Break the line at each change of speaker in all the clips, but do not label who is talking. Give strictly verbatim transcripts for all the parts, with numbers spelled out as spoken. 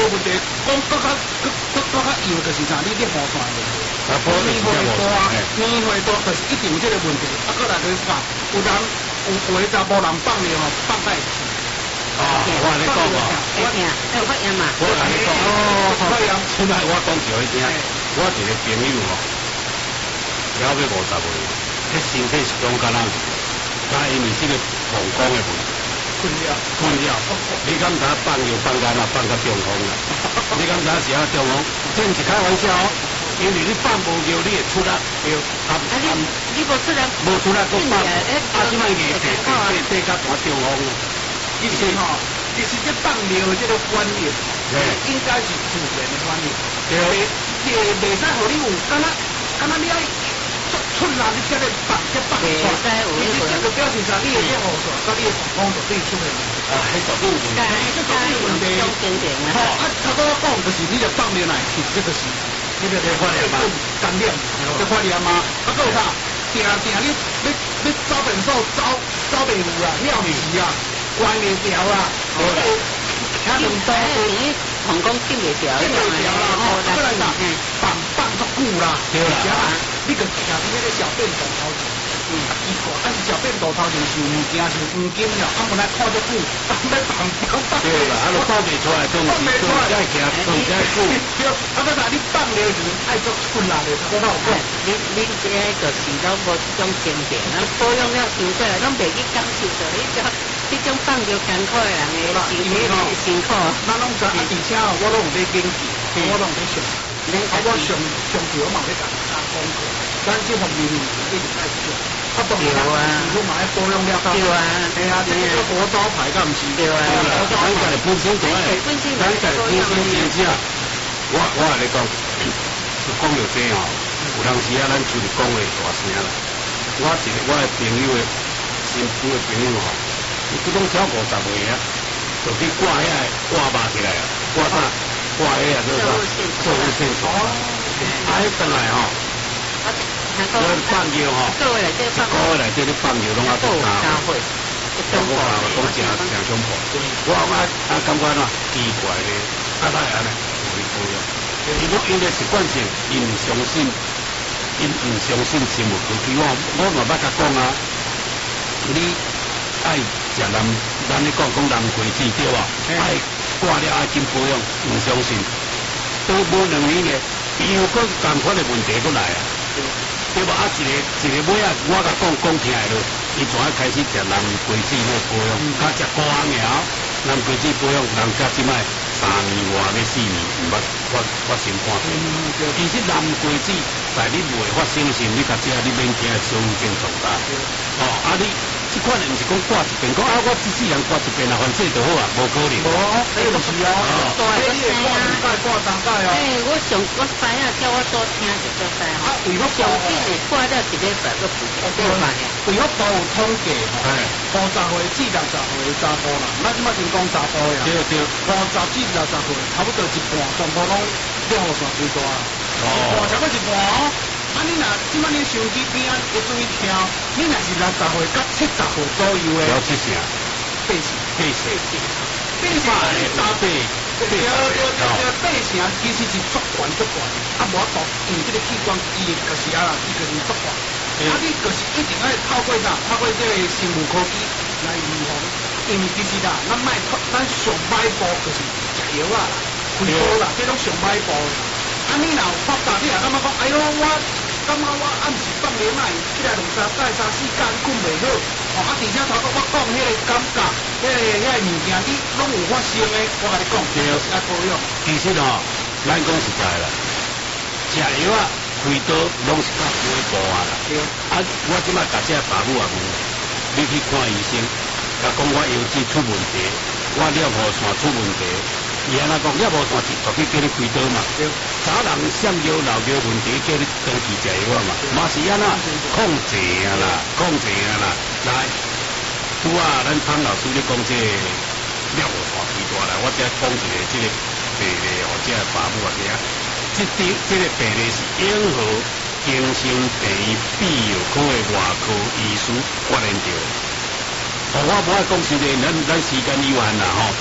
问题，讲搁较搁搁搁较严，就是啥？你咧雨伞问题。
啊，保
年岁大，年岁大就是一定有这个问题。啊，搁来就是讲，有人有有的查甫人放尿吼，放太迟。
哦，我跟你讲哦，
会听，哎，有发炎嘛？
我跟你讲哦，
发炎。
现在我讲一个听，我一个朋友哦，了要五十岁，迄身体是讲敢若，但因为这个膀胱的问题。
困扰，
困扰，你敢知放尿放干啊，放到中风啦？你敢知是啊中风？这毋是开玩笑哦，因为你放无尿，你会出力，对，啊
啊你你无出力，
无出力，佮放，啊即摆硬地地地较大中风啊！
其实吼，其实这放尿的这个观念，应该是自然的观念，对，袂袂使互你有，敢若敢若你爱。出出力你才来放，才放出来。其实这个表示啥？你的这雨伞，甲你的膀胱就对出来。
啊，迄绝对有问题。
这绝对有问题。好，啊，头拄我讲就是你着放尿来去，这就是你着得发炎嘛，感染，得发炎嘛。啊，搁有啥？定定你你你走便所走走袂有啦，尿急啊，关袂掉啦。好啦。遐两多
你膀胱进袂掉，
进袂掉啦。哦，过来啥？放放足久啦。对啦。你个徛伫迄个小便斗头前，嗯，奇怪，但是小便斗头前是物件是黄金了，啊，本来看足久，啊，要放放放。对啦，啊，都放袂出来，总是总是爱徛，总是爱久。对，啊，搁啥？你放了时爱足困难的，差不多有讲。
你你这就是拢无这种经验，咱保养了伤过来，拢袂去感受到你种你种放着艰苦的人的身体的辛苦。
咱拢知，而且哦，我拢有在研究，我拢有在想。啊，我上上条嘛要甲加功课，咱这方面一定爱做。啊，当然啦，师傅嘛要保养了较。对啊，哎呀，这个国招牌敢毋是？对啊，咱家己本身就爱，咱家己本身真正，我我来讲，是讲到这哦，有当时啊，咱出去讲话大声啦。我一个我的朋友的新妇的朋友吼，伊不讲超五十岁啊，就去挂遐挂把起来啊，挂啥？挂迄啊，就是说做无线传，啊，迄转来吼，咱放尿吼，一个月内底你放尿拢啊做三回，中国啊，讲正正恐怖，我我啊感觉喏奇怪咧，啊哪会安尼有去保养？伊讲因为习惯性，伊毋相信，伊毋相信生物科技，我我嘛捌甲讲啊，你爱食南，咱咧讲讲南瓜子对吧？爱。挂了爱金保养，唔相信，都无两年嘅，又个同款嘅问题都来啊，对吧？啊一个一个尾啊，我甲讲讲听下咯，伊怎啊开始食南瓜子咧保养，甲食高昂嘅啊，南瓜子保养，人家即摆三年外要四年，唔捌发发生看到。其实南瓜子在你未发生时，你甲食你免惊小有症状大。哦，啊你。这款毋是讲挂一遍，讲啊，我一世人挂一遍啊，反正就好啊，无可能。无，这个是啊，大个声啊，挂挂三盖哦。哎，我上我知影，叫我多听就多知啊。为我上紧的挂了一礼拜，我不对吧？为我都有统计吼，五十岁至六十岁的查甫人，咱即马先讲查甫呀。对对。五十至六十岁，差不多一半，全部拢了雨伞最大。哦。半差不多一半哦。啊！你若即摆你手机边啊，会注意听。你若是六十岁到七十岁左右的，了七成，八成，八成，八成是三八，对对对对，八成其实是足悬足悬，啊无度，因为这个器官伊就是啊啦，伊就是足悬。啊，你就是一定要透过啥？透过这个生物科技来预防，因为其实啦，咱卖咱上歹步就是食药啊啦，开刀啦，这种上歹步。啊，你若有发达，你若感觉讲，哎哟，我感觉我暗时放尿奶，一来两三摆三四天困袂好，哦，啊，而且头拄我讲迄个感觉，迄个迄个物件，你拢有发生的，我甲你讲，就是爱保养。其实吼，咱讲实在啦，食药啊，开刀拢是较尾步啊啦。啊，我即摆甲这爸母也问，你去看医生，甲讲我腰椎出问题，我尿雨伞出问题。伊安那讲，了无线是特别叫你开刀嘛？早人闪尿流尿问题，叫你长期食药嘛？嘛是安那控制啊啦，控制啊啦。来，拄啊，咱汤老师咧讲这了无线开大啦，我只讲一个这个病例或者爸母啊听，这啲这个病例是永和精神病院泌尿科的外科医师发现到。哦，我无爱讲实个，咱咱时间有限啦吼。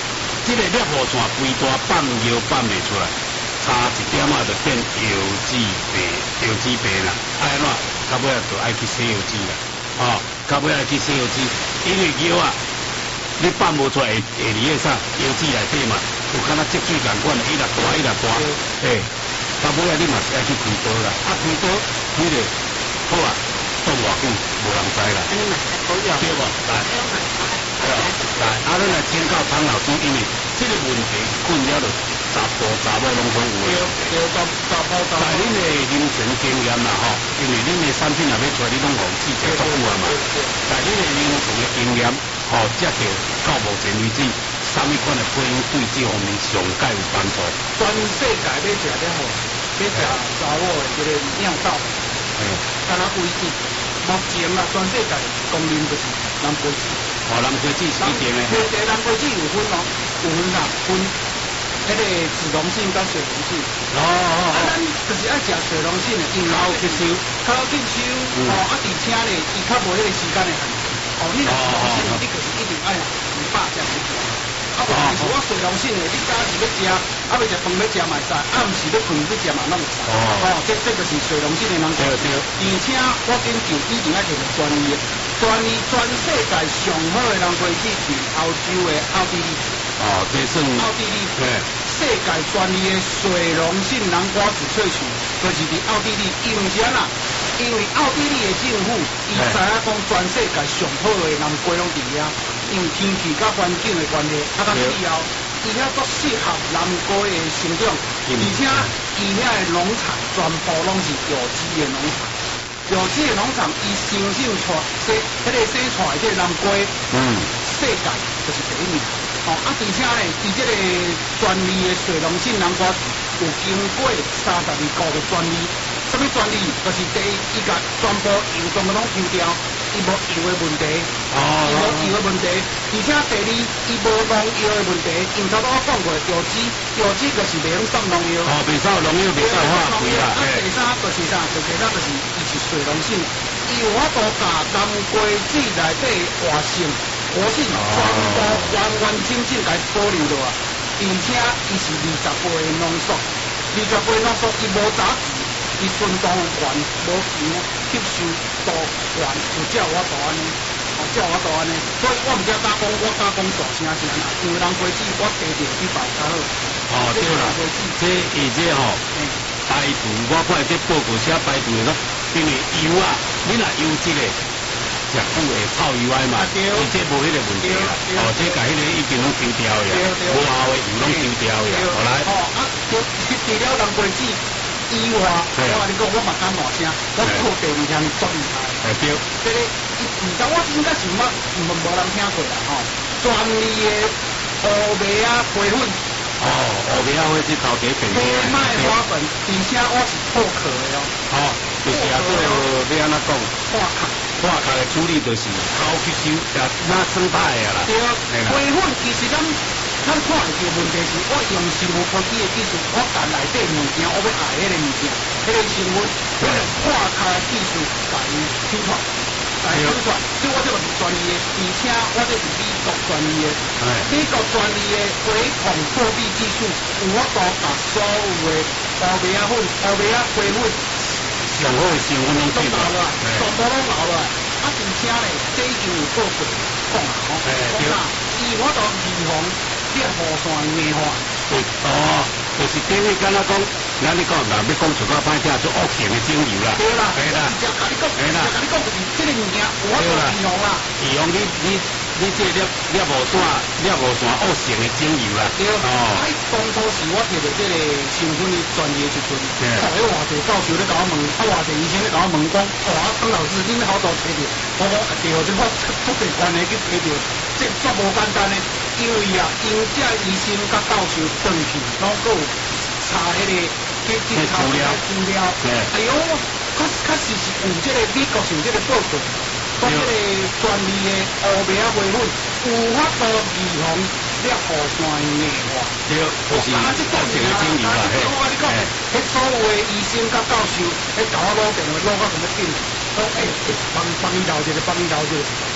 这个裂河线规大放药放袂出来，差一点啊就变油脂白，油脂白啦。爱安怎？到尾啊就爱去洗油脂啦。哦，到尾爱去洗油脂，因为药啊，你放无出来会会离个啥油脂内底嘛，有敢若积水共款，伊来大伊来大，诶，到尾啊你嘛是爱去开刀啦。啊开刀开咧好啊，冻偌久无人知啦。
安尼嘛是好用。
对无？来。来，啊，咱来请教唐老师，因为这个问题困扰着查甫查某拢总有的。
对，查查甫查
在恁的临床经验啦吼，因为恁的产品也要出来，你拢互记者足久啊嘛。在恁的临床的经验，吼，接着到目前为止，啥物款的配方对这方面上界有帮助？
全世界要食了吼，要食查某的这个尿道，
哎，
敢若规定，目前啊，全世界公认就是蓝龟子。
哦，蓝龟子是一定的。
对对，蓝龟子有分哦，有分啥？分迄个脂溶性跟水溶性。
哦哦
啊，咱就是爱食水溶性的，因为
靠吸收，
靠吸收，哦，啊，而且咧，伊较无迄个时间的限制。哦，你若脂溶性的，你就是一定爱二百才会食。啊，无就是我水溶性的，你早是要食，啊，要食饭要食嘛会使，暗时要困要食嘛拢会使。哦，这这就是水溶性的人。
对对。
而且我研究以前爱摕着专利的。全全世界上好的蓝龟子是澳洲的奥地利。
哦，这算
奥地利。
对。
世界专利的水溶性南瓜子萃取，就是伫奥地利。因为啥啦？因为奥地利的政府，伊知影讲全世界上好的南瓜拢伫遐，因为天气甲环境的关系，啊，甲气候，伊遐足适合南瓜的生长，而且伊遐的农场全部拢是有机的农场。有机的农场，伊生产出生，迄个生出来这个南瓜，嗯，世界就是第一名。哦，啊，而且咧，伊这个专利的水溶性南瓜子有经过三十二个的专利。什么专利？就是第一，伊甲全部油全部拢抽掉，伊无油的问题，哦，伊无油的问题。而且第二，伊无农药的问题。因头拄我讲过，有机有机就是袂用送农药。
哦，袂使农药，袂使化肥啦。
啊，第三就是啥？就其他就是伊是水溶性，伊有法度甲南瓜子内底活性、活性全部完完整整来保留落来，并且伊是二十倍的浓缩，二十倍浓缩伊无杂质。伊顺度悬，无强，吸收度悬，就照我度安尼，哦，照我度安尼，所以我毋敢讲，我敢讲大声声啦，因为蓝龟子我地着比别较好。
哦，对啦，这而且吼，排除我看这报告写排除的，因为油啊，你若油脂的，食久会泡油爱嘛，而且无迄个问题啦。哦，这甲迄个已经拢抽掉的，无效的油拢抽掉的，好来。
哦，啊，除除了蓝龟子。以外，我甲你讲，我嘛敢大声，我靠第二项足厉害。
哎对，
这个伊毋知我应该是毋毋无人听过啦吼。专利的乌梅啊花粉。
哦，乌梅啊花是头家变的。
黑麦花粉，而且我是破壳的哦。
哦，就是啊，做要安怎讲？
化壳。
化壳的处理就是高吸收，也那生态的啦。
对，花粉其实咱。咱看会到问题是，我用生物科技的技术，我干内底物件，我要爱迄个物件，迄个成分，我用化开技术甲伊抽出，甲伊抽出，所以我这个是专利的，而且我这是美国专利的，美国专利的微孔破壁技术，有法度把所有的乌梅仔粉、乌梅仔花粉
上好的成分拢记落来，
全部拢留落来，啊，而且咧，这已经有报告讲啊，吼，讲啥？伊我都预防。裂河线硬化，
对哦，就是等于敢若讲，咱你讲啦，要讲出到歹听，做恶性的肿瘤啦，
对啦，
对啦，
直接甲你讲，直接甲你讲，就是这个物件，我做预防啦，
预防你你你这裂裂无线裂无线恶性的肿瘤啦，
对哦，哎，当初是我摕到这个成分的专业时阵，哦，迄偌济教授咧甲我问，啊，偌济医生咧甲我问讲，哇，汤老师，恁好多找着，我讲对哦，这我足侪关系去找着，这足无简单的。因为啊，因这医生甲教授转去，拢有查迄个去去查资料，资料，哎呦，确确实是有这个美国上这个报告，讲这个专利的乌梅仔花粉有法度预防裂河线硬化。
对，就是恶性的肿瘤啦。
我甲你讲，迄所有的医生甲教授，迄甲我攞电话攞到什么紧，讲诶，帮帮伊留一个，帮伊留一个。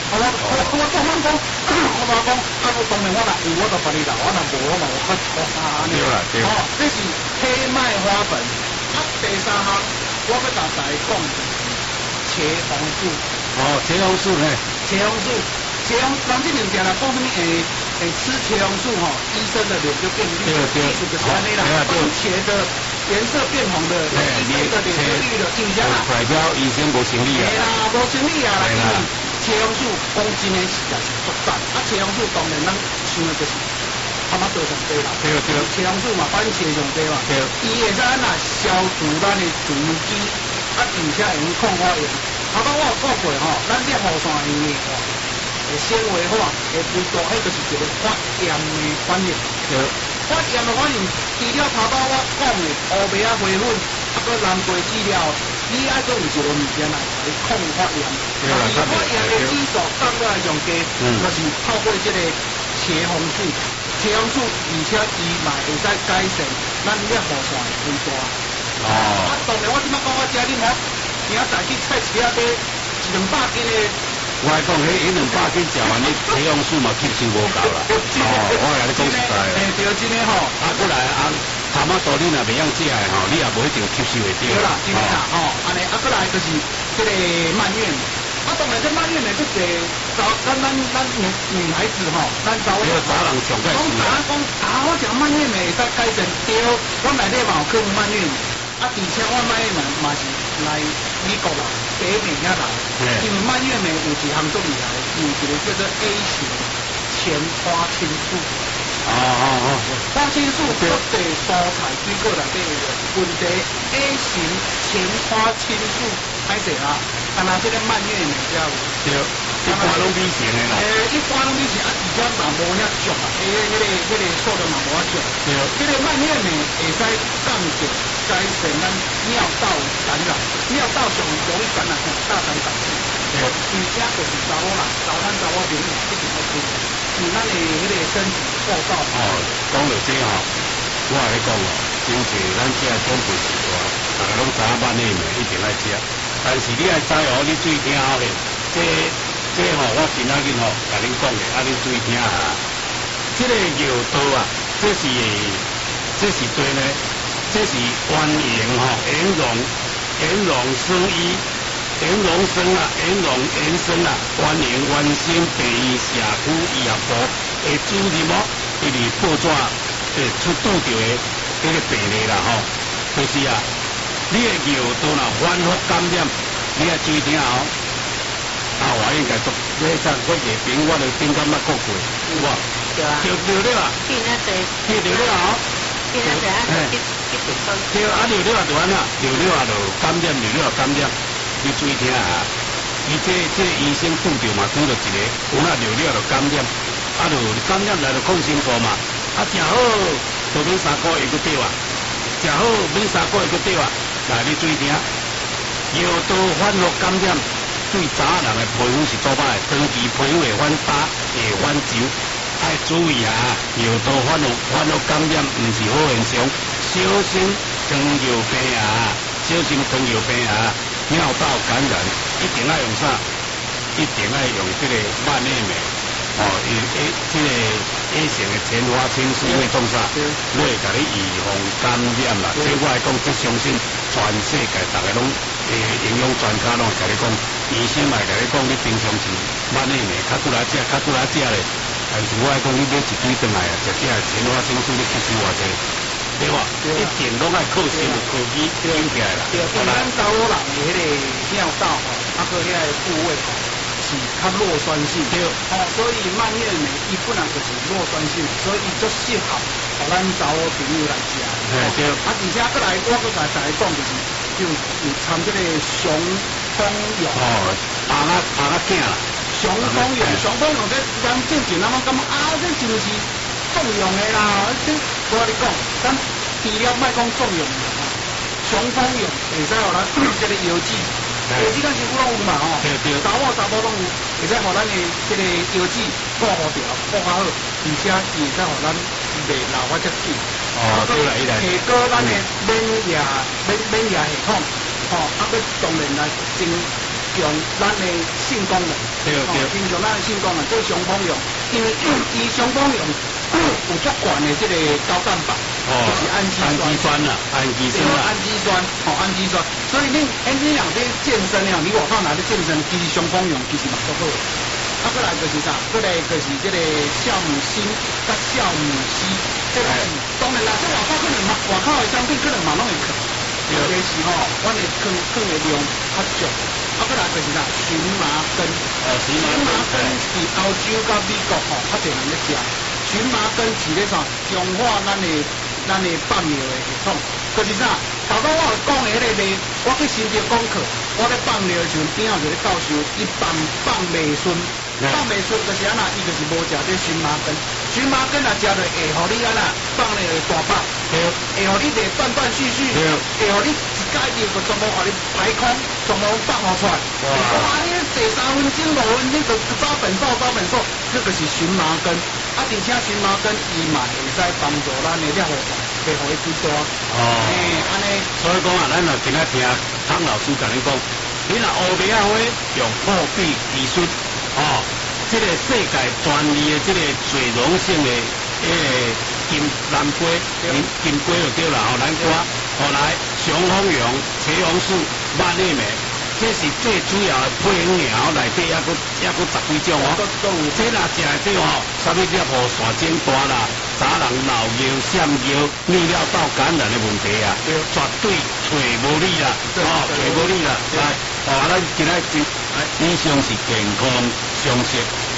我我我我慢讲，我妈讲，啊我当然我若有我就帮你留，我若无我嘛我较粗沙呢。
对啦对。
哦，这是黑麦花粉。啊，第三项我要甲大家讲就是茄红素。
哦，茄红素呢？
茄红素，茄红，咱这两天啦讲什么？诶诶，吃茄红素吼，医生的脸就变绿，意思就是安尼啦。番茄的颜色变红的，医生的脸就绿了，因为啥啦？
代表医生无生理啊。
嘿啦，无生理啊啦，因为茄红素讲真诶实在是足赞，啊，茄红素当然咱想的就是他妈多上多啦。
对对。
茄红素嘛，番茄上多嘛。
对。
伊会使咱啊消除咱的毒基，啊，而且会用抗发炎。头拄我有讲过吼，咱叶雨伞因为吼，会纤维化，会肥大，迄就是一个发炎的反应。
对。
发炎的反应，除了头拄我讲的乌麦仔花粉，啊个蓝桂枝了，你爱做有一个物件来来抗发炎。
对啦。
而发炎的指数降落来上低，就是透过这个茄红素，茄红素，而且伊嘛会使改善咱叶雨伞的肥大。
哦。
啊，当然我即摆讲我食恁遐。明仔载去菜市仔买一两百斤的，
我讲迄迄两百斤食完，你茄红素嘛吸收无够啦。哦，我来你讲实在。
诶，对，真诶吼。
啊，过来啊，头仔多你若袂晓食诶吼，你也无一定吸收会到。
对啦，真诶啦，吼，安尼啊，过来就是这个蔓越莓。啊，当然这蔓越莓这个找咱咱咱女女孩子吼，咱找我。
找人上介
讲啥讲啊？我食蔓越莓会使改善对，我内底嘛有可能蔓越莓。啊，而且我蔓越莓嘛是来美国啦，北美遐来，因为蔓越莓有一项足厉害，有一个叫做 A 型前花青素。
哦哦哦，
花青素各地蔬菜水果内底的问题 A 型前花青素歹势啦，啊那这个蔓越莓才有。
对，一般拢美型的啦。
诶，一般拢美型啊，而且嘛无遐足啊，诶，迄个迄个数量嘛无遐足。
对，
这个蔓越莓会使降低改善咱尿道感染，尿道上容易感染吼大肠杆菌。对，而且就是查某人，查咱查某朋友一定要注意，因为咱的迄个身体构造。
哦，讲到这吼，我来讲哦，真济咱这长辈时代，大家拢知影蔓越莓一定爱食，但是你爱知哦，你注意听好咧，这这吼我今仔日吼甲恁讲嘅，啊你注意听下，这个药刀啊，这是这是对呢。这是原型吼，元龙元龙生医，元龙生啊，元龙元生啊，原型原生北医社区医学部的主任哦，伊伫报纸诶出拄着的迄个病例啦吼，就是啊，你的尿道若反复感染，你要注意听哦。啊，我应该做，你咱我叶边我著顶敢捌讲过，有无？
对啊。
着着了啊。
见得济。
见着了哦。
见得济啊。
对啊，尿了就安那，尿了就感染，尿了感染，你注意听下。伊这这医生拄着嘛，拄着一个，有那尿了就感染，啊就感染来就抗生素嘛，啊食好，就免三个月个对啊，食好免三个月个对啊，来你注意听，尿道反复感染，对查人的皮肤是做歹，长期皮肤会反疤，会反皱。爱注意啊！尿道反复反复感染，唔是好现象，小心糖尿病啊！小心糖尿病啊！尿道感染一定要用啥？一定要用这个蔓越莓哦，用 A 这个 A 型的前花青素会种啥？我会甲你预防感染啦。这我来讲，这相信全世界大家拢诶营养专家拢甲你讲，医生嘛甲你讲，你平常时蔓越莓较过来食，较过来食咧。但是我来讲，你买一堆转来啊，食这前花青素你吸收偌济，对吧？一定拢爱靠心靠机养起来啦。
对，因为咱查某人的迄个尿道吼，啊个遐个部位吼是较弱酸性，对，哦，所以蔓越莓伊本来就是弱酸性，所以伊足适合互咱查某朋友来食。
对，
啊，而且过来我搁甲大家讲就是，就有掺这个雄蜂蛹。
哦，阿拉阿拉囝啦。
雄蜂蛹，雄蜂蛹这人正经，咱们感觉啊，这是不是纵容的啦？这我跟你讲，咱除了莫讲纵容的吼，雄蜂蛹会使互咱这个药剂，药剂咱是有拢有嘛吼，查某查某拢有，会使互咱的这个药剂保护掉，保护好，而且伊会使互咱袂老化遮紧。
哦，对啦，伊来。
提高咱的免疫免免疫系统，吼，啊，佮当然来增强咱的性功能，
对对，
增强咱的性功能，这个上方用，因为伊上方用有足悬的这个高蛋白，就是氨基
氨基酸啦，氨基酸啦，
氨基酸，哦，氨基酸，所以你哎你两边健身了，你外口拿去健身，其实上方用其实嘛足好。啊，过来就是啥？过来就是这个酵母锌甲酵母硒，这个是当然啦，这外口可能嘛，外口的商品可能嘛拢会坑，尤其是吼，阮的坑坑的量较少。啊，过来就是啥？荨麻根，
哦，荨麻
根是欧洲甲美国吼较侪人咧食。荨麻根是咧啥？强化咱的咱的放尿的系统，就是啥？头拄我讲的迄个咧，我去新竹讲课，我咧放尿的时阵，边仔就咧教授，伊放放袂顺。放袂顺就是安那，伊就是无食这荨麻根。荨麻根若食着会互你安那放咧会大饱，会会互你咧断断续续，会互你一解尿就全部互你排空，全部放互出来。哇！你坐三分钟五分钟就早便走早便走，这个是荨麻根。啊，而且荨麻根伊嘛会使帮助咱的尿壶袂互伊肥大。哦。诶，安尼。
所以讲啊，咱就今仔听汤老师甲你讲，你若乌白仔花用破壁技术。哦，这个世界专利的这个水溶性的诶金蓝龟，金金龟就对了哦，南瓜，后来雄蜂蛹、茄红素、万叶莓，这是最主要的配方苗内底还佫还佫十几种哦。这若食的这哦，啥物叫雨伞精大啦、早人老腰、闪腰、泌尿道感染的问题啊，绝对找无你啦，哦，找无你啦，来，哦，咱今仔日以上是健康常识。